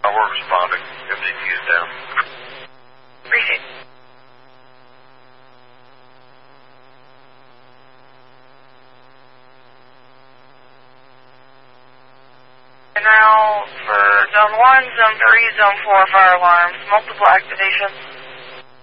we're responding. MDQ's down. Appreciate it. And now for Zone 1, Zone 3, Zone 4 fire alarms, multiple activations.